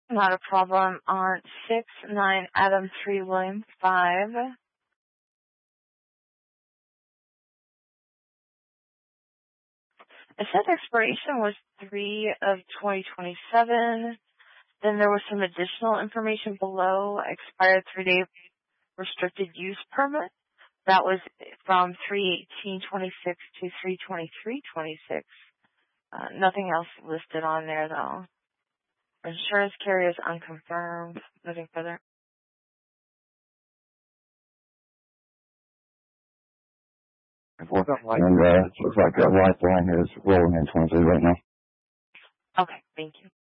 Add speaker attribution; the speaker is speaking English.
Speaker 1: Not a problem. On 6-9 Adam 3 William 5. It said expiration was 3 of 2027. Then there was some additional information below. Expired 3-day restricted use permit. That was from 3/18/26 to 3/23/26. Nothing else listed on there though. Insurance carrier is unconfirmed. Nothing further.
Speaker 2: And looks like Lifeline is rolling in 23 right now.
Speaker 1: Okay, thank you.